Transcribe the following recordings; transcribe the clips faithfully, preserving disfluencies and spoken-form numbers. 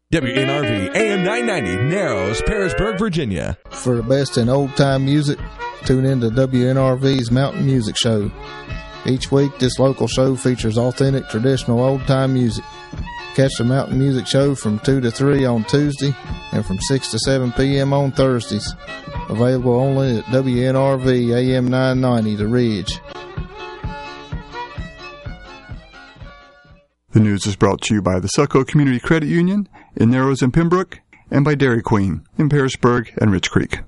W N R V A M nine ninety, Narrows, Parisburg, Virginia. For the best in old-time music, tune in to W N R V's Mountain Music Show. Each week, this local show features authentic, traditional old-time music. Catch the Mountain Music Show from two to three on Tuesday and from six to seven p.m. on Thursdays. Available only at W N R V A M nine ninety, The Ridge. The news is brought to you by the Succo Community Credit Union in Narrows and Pembroke, and by Dairy Queen in Parisburg and Rich Creek.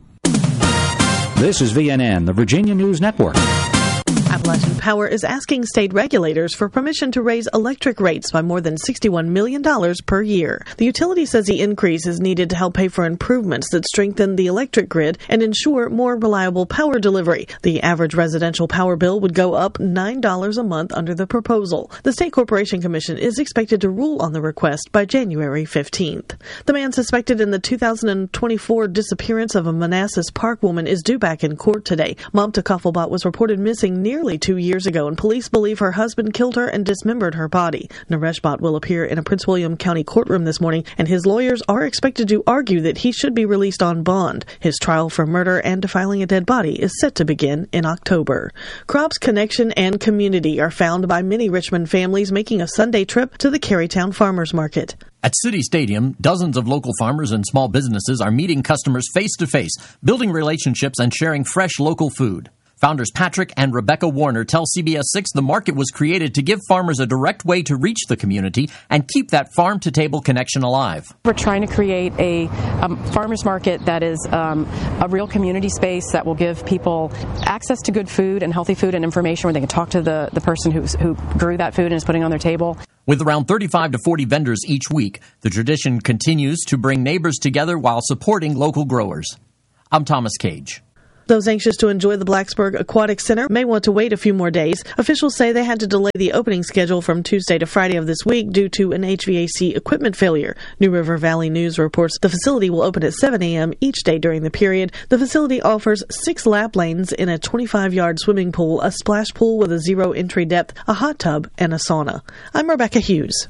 This is V N N, the Virginia News Network. Appalachian Power is asking state regulators for permission to raise electric rates by more than sixty-one million dollars per year. The utility says the increase is needed to help pay for improvements that strengthen the electric grid and ensure more reliable power delivery. The average residential power bill would go up nine dollars a month under the proposal. The State Corporation Commission is expected to rule on the request by January fifteenth. The man suspected in the two thousand twenty-four disappearance of a Manassas Park woman is due back in court today. Mamta Kaffelbot was reported missing nearly two years ago, and police believe her husband killed her and dismembered her body. Naresh Bhatt will appear in a Prince William County courtroom this morning, and his lawyers are expected to argue that he should be released on bond. His trial for murder and defiling a dead body is set to begin in October. Crops, connection, and community are found by many Richmond families making a Sunday trip to the Carytown Farmers Market. At City Stadium, dozens of local farmers and small businesses are meeting customers face-to-face, building relationships and sharing fresh local food. Founders Patrick and Rebecca Warner tell C B S six the market was created to give farmers a direct way to reach the community and keep that farm-to-table connection alive. We're trying to create a um, farmers market that is um, a real community space that will give people access to good food and healthy food and information where they can talk to the, the person who's, who grew that food and is putting it on their table. With around thirty-five to forty vendors each week, the tradition continues to bring neighbors together while supporting local growers. I'm Thomas Cage. Those anxious to enjoy the Blacksburg Aquatic Center may want to wait a few more days. Officials say they had to delay the opening schedule from Tuesday to Friday of this week due to an H V A C equipment failure. New River Valley News reports the facility will open at seven a.m. each day during the period. The facility offers six lap lanes in a twenty-five-yard swimming pool, a splash pool with a zero entry depth, a hot tub, and a sauna. I'm Rebecca Hughes.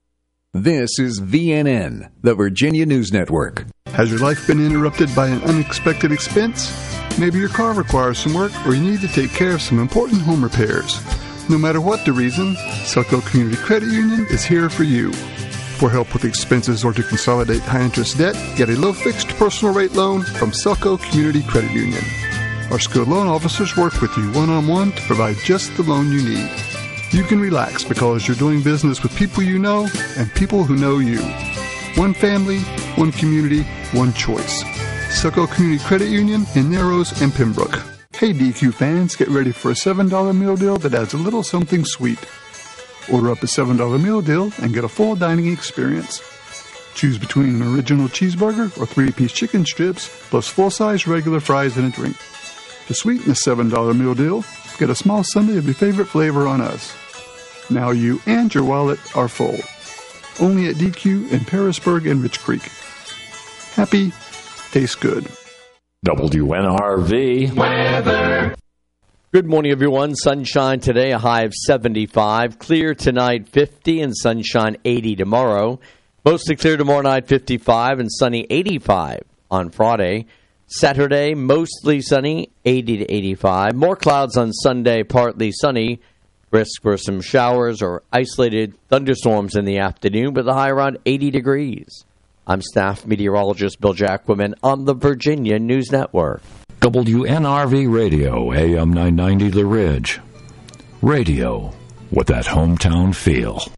This is V N N, the Virginia News Network. Has your life been interrupted by an unexpected expense? Maybe your car requires some work, or you need to take care of some important home repairs. No matter what the reason, Succo Community Credit Union is here for you. For help with expenses or to consolidate high-interest debt, get a low-fixed personal rate loan from Succo Community Credit Union. Our skilled loan officers work with you one-on-one to provide just the loan you need. You can relax because you're doing business with people you know and people who know you. One family, one community, one choice. Succo Community Credit Union in Narrows and Pembroke. Hey D Q fans, get ready for a seven dollar meal deal that adds a little something sweet. Order up a seven dollar meal deal and get a full dining experience. Choose between an original cheeseburger or three-piece chicken strips, plus full-size regular fries and a drink. To sweeten the seven dollar meal deal, get a small sundae of your favorite flavor on us. Now you and your wallet are full. Only at D Q in Parisburg and Rich Creek. Happy, tastes good. W N R V weather. Good morning, everyone. Sunshine today, a high of seventy-five. Clear tonight, fifty, and sunshine, eighty tomorrow. Mostly clear tomorrow night, fifty-five, and sunny, eighty-five on Friday. Saturday, mostly sunny, eighty to eighty-five. More clouds on Sunday, partly sunny. Risk for some showers or isolated thunderstorms in the afternoon, with a high around eighty degrees. I'm staff meteorologist Bill Jackwoman on the Virginia News Network. W N R V Radio, A M nine ninety The Ridge. Radio with that hometown feel.